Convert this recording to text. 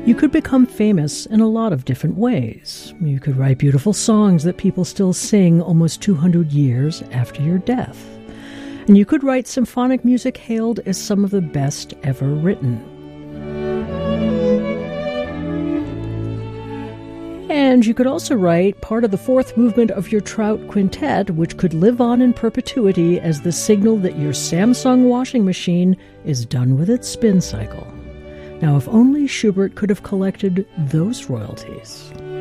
You could become famous in a lot of different ways. You could write beautiful songs that people still sing almost 200 years after your death. And you could write symphonic music hailed as some of the best ever written. And you could also write part of the fourth movement of your Trout Quintet, which could live on in perpetuity as the signal that your Samsung washing machine is done with its spin cycle. Now, if only Schubert could have collected those royalties.